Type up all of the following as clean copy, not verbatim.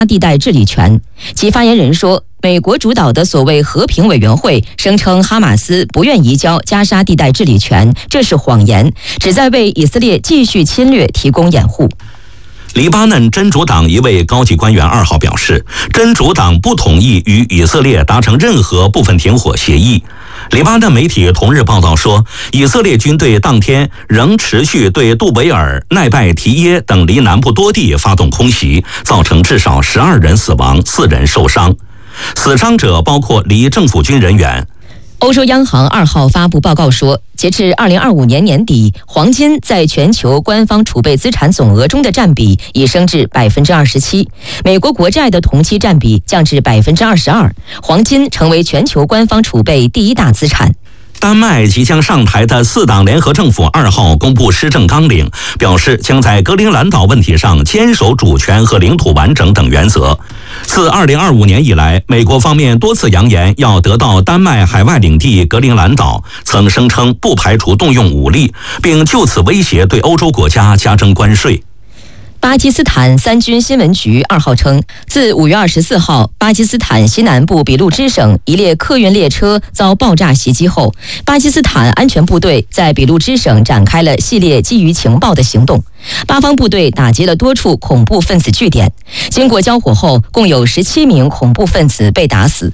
地带治理权。其发言人说，美国主导的所谓和平委员会声称哈马斯不愿移交加沙地带治理权，这是谎言，旨在为以色列继续侵略提供掩护。 黎巴嫩真主党一位高级官员2号表示，真主党不同意与以色列达成任何部分停火协议。黎巴嫩媒体同日报道说，以色列军队当天仍持续对杜维尔、奈拜提耶等离南部多地发动空袭，造成至少12人死亡，4人受伤。死伤者包括离政府军人员。 欧洲央行2号发布报告说，截至2025年年底，黄金在全球官方储备资产总额中的占比已升至27%，美国国债的同期占比降至22%，黄金成为全球官方储备第1大资产。 丹麦即将上台的4党联合政府2号公布施政纲领，表示将在格陵兰岛问题上坚守主权和领土完整等原则。自2025年以来，美国方面多次扬言要得到丹麦海外领地格陵兰岛，曾声称不排除动用武力，并就此威胁对欧洲国家加征关税。 巴基斯坦三军新闻局2号称，自5月24号巴基斯坦西南部俾路支省一列客运列车遭爆炸袭击后，巴基斯坦安全部队在俾路支省展开了系列基于情报的行动。巴方部队打击了多处恐怖分子据点，经过交火后，共有17名恐怖分子被打死。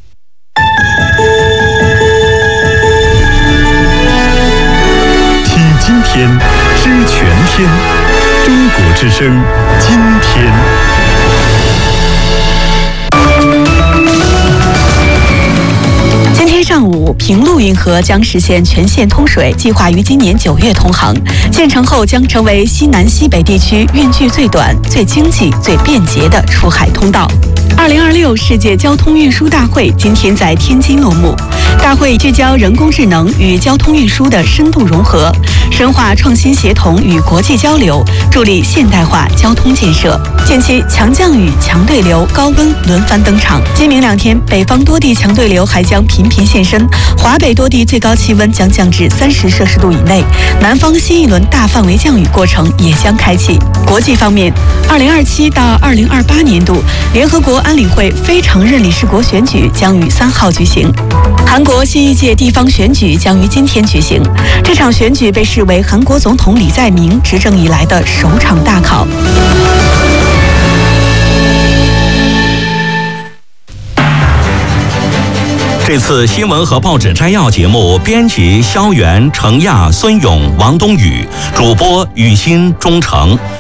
听今天，知全天。中国之声，今天。 今天上午，平陆运河将实现全线通水，计划于今年9月通航。建成后将成为西南西北地区运距最短、最经济、最便捷的出海通道。2026世界交通运输大会今天在天津落幕。大会聚焦人工智能与交通运输的深度融合，深化创新协同与国际交流，助力现代化交通建设。近期强降雨、强对流、高温轮番登场。今明2天，北方多地强对流还将频频现身，华北多地最高气温将降至30摄氏度以内，南方新一轮大范围降雨过程也将开启。国际方面，2027到2028年度联合国安理会非常任理事国选举将于3号举行。韩国新一届地方选举将于今天举行，这场选举被视为韩国总统李在明执政以来的首场大考。 这次新闻和报纸摘要节目，编辑肖元、程亚、孙勇、王冬雨，主播雨欣、钟诚。